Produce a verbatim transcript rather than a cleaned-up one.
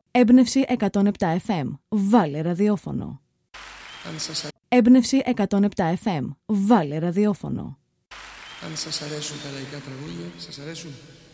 Έμπνευση εκατόν επτά εφ εμ. Βάλε ραδιόφωνο. Αν σας, α... Έμπνευση εκατόν επτά εφ εμ. Βάλε ραδιόφωνο. Αν σας αρέσουν τα λαϊκά τραγούδια, σας αρέσουν.